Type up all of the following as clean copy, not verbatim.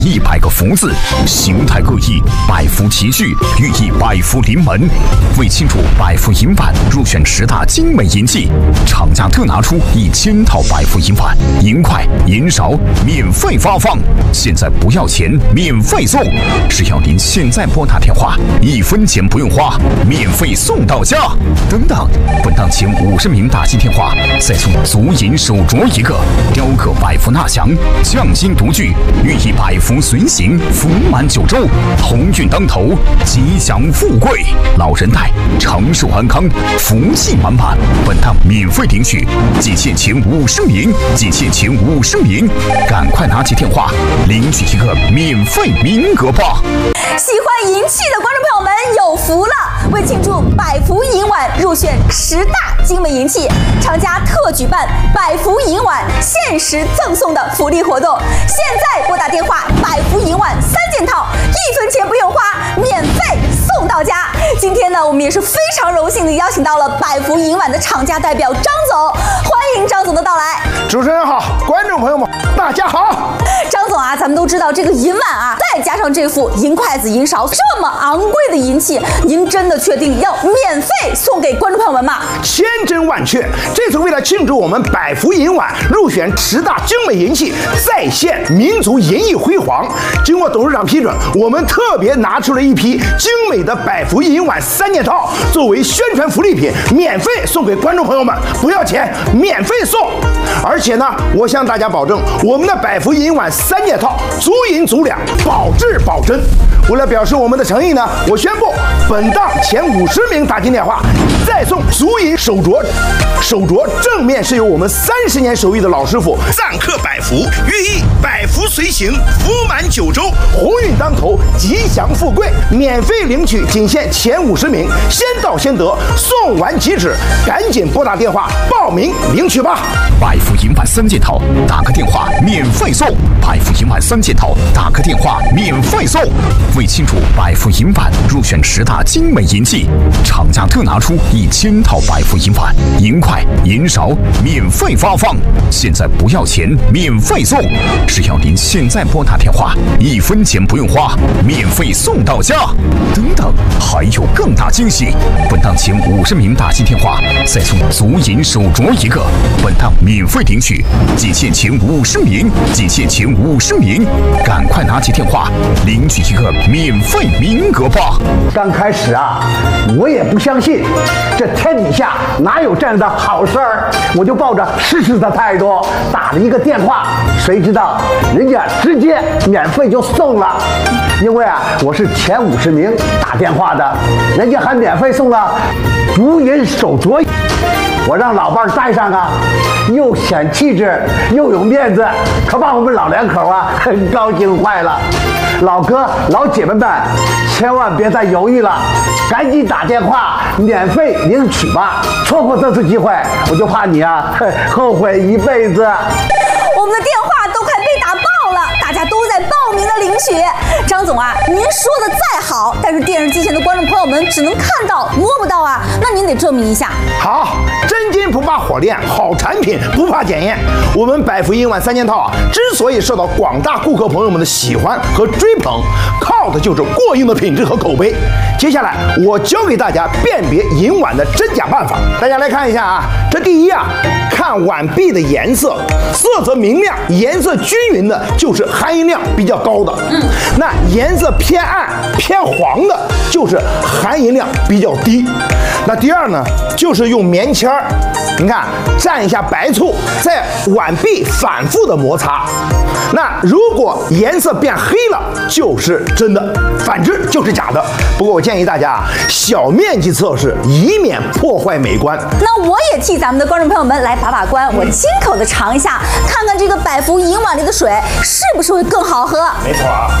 100个福字，形态各异，百福齐聚，寓意百福临门。为庆祝百福银碗入选10大精美银器，厂家特拿出1000套百福银碗，银筷、银勺免费发放，现在不要钱，免费送，只要您现在拨打电话，1分钱不用花，免费送到家。等等，本档前50名打进电话，再送足银手镯1个，雕刻百福纳祥，匠心独具，寓意百福随行，福满9州，鸿运当头，吉祥富贵，老人带长寿安康，福气满满。本档免费领取，仅限前50名，仅限前50名，赶快拿起电话领取一个免费名额吧！ 喜欢银器的观众朋友们有福了！为庆祝百福银碗入选10大精美银器，厂家特举办百福银碗限时赠送的福利活动。现在拨打电话，百福银碗3件套，1分钱不用花，免费送到家。今天呢，我们也是非常荣幸的邀请到了百福银碗的厂家代表张总，欢迎张总的到来。 主持人好，观众朋友们大家好。 张总啊，咱们都知道这个银碗啊，再加上这副银筷子、银勺，这么昂贵的银器，您真的确定要免费送给观众朋友们吗？ 千真万确，这次为了庆祝我们百福银碗入选10大精美银器，再现民族银艺辉煌，经过董事长批准，我们特别拿出了一批精美的百福银碗3件套，作为宣传福利品，免费送给观众朋友们，不要钱，免费送。而且呢，我向大家保证，我们的百福银碗3件套足银足两，保质保真。为了表示我们的诚意呢，我宣布本档前50名打进电话，再送足银手镯。手镯正面是由我们30年手艺的老师傅上刻百福，寓意百福随行，福满9州，鸿运当头，吉祥富贵。免费领取，仅限前50名，先到先得，送完即止，赶紧拨打电话报名领取吧。 百福银碗3件套，打个电话免费送。百福银碗3件套，打个电话免费送。为庆祝百福银碗入选10大精美银器，厂家特拿出1000套百福银碗，银筷、银勺免费发放，现在不要钱，免费送，只要您现在拨打电话，1分钱不用花，免费送到家。等等，还有更大惊喜！本档前50名打进电话，再送足银手镯1个，本档免费领取，仅限前50名，仅限前50名，赶快拿起电话领取一个免费名额吧！ 刚开始啊，我也不相信，这天底下哪有这样的好事儿？我就抱着试试的态度打了一个电话，谁知道人家直接免费就送了。因为啊，我是前50名打电话的，人家还免费送了足银手镯，我让老伴儿戴上啊，又显气质又有面子，可把我们老两口啊高兴坏了。老哥老姐妹们，千万别再犹豫了，赶紧打电话免费领取吧！错过这次机会，我就怕你啊后悔一辈子。 我们的电话都快被打爆了，大家都在报名的领取。张总啊，您说的再好，但是电视机前的观众朋友们只能看到摸不到啊，那您得证明一下。 好，真金不怕火炼，好产品不怕检验。我们百福银碗3件套啊，之所以受到广大顾客朋友们的喜欢和追捧，靠的就是过硬的品质和口碑。接下来我教给大家辨别银碗的真假办法，大家来看一下啊。这第一啊，看碗壁的颜色，色泽明亮、颜色均匀的，就是含银量比较高的。那颜色偏暗、偏黄的，就是含银量比较低。那第二呢，就是用棉签儿，你看蘸一下白醋，在碗壁反复的摩擦。那如果颜色变黑了，就是真的，反之就是假的。不过我建议大家小面积测试，以免破坏美观。 那我也替咱们的观众朋友们来把把关，我亲口的尝一下，看看这个百福银碗里的水是不是会更好喝。 没错啊。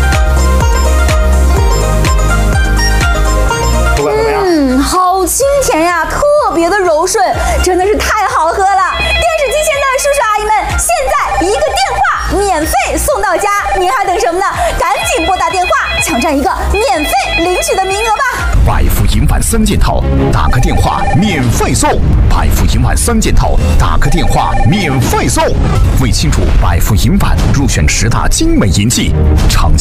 好清甜呀，特别的柔顺，真的是太好喝了。电视机前的叔叔阿姨们，现在一个电话免费送到家，您还等什么呢？赶紧拨打电话，抢占一个免费领取的名额吧。 百福银碗碗3件套，打个电话免费送。百福银碗3件套，打个电话免费送。为庆祝百福银碗入选10大精美银器，厂家